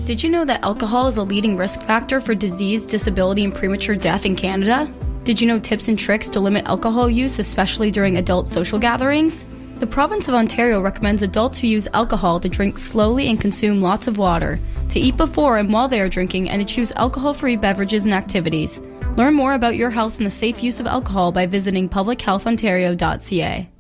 Did you know that alcohol is a leading risk factor for disease, disability, and premature death in Canada? Did you know tips and tricks to limit alcohol use, especially during adult social gatherings? The province of Ontario recommends adults who use alcohol to drink slowly and consume lots of water, to eat before and while they are drinking, and to choose alcohol-free beverages and activities. Learn more about your health and the safe use of alcohol by visiting publichealthontario.ca.